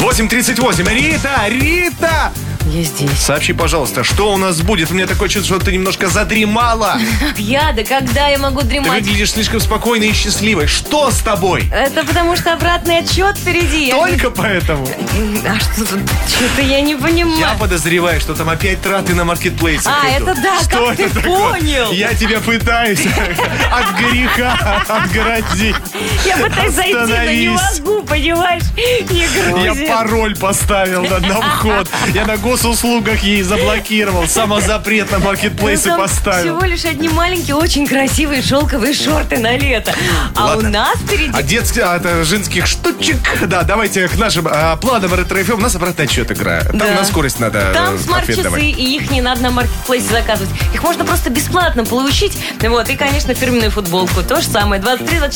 8:38. Рита! Я здесь. Сообщи, пожалуйста, что у нас будет? У меня такое чувство, что ты немножко задремала. Да когда я могу Ты дремать? выглядишь слишком спокойной и счастливой. Что с тобой? Это потому что обратный отчет впереди. Только поэтому? А что тут? Что-то я не понимаю. Я подозреваю, что там опять траты на маркетплейсе. Это да, что как это ты такое? понял? Я тебя пытаюсь от греха отгородить. Я пытаюсь зайти, но не Остановись. могу, понимаешь? Не грузит. Я пароль поставил на вход. Я на госуслугах ей заблокировал. Самозапрет на маркетплейсы Там поставил. всего лишь одни маленькие, очень красивые шелковые шорты на лето. А Ладно. у нас впереди... А детских, это женских штучек. Да, давайте к нашим планам ретро-ФМ. У нас обратный отчет игра. Там Да. на скорость надо Там ответ смарт-часы, давать. и их не надо на маркетплейсе заказывать. Их можно просто бесплатно получить. Вот, и, конечно, фирменную футболку. То же самое. 23, 24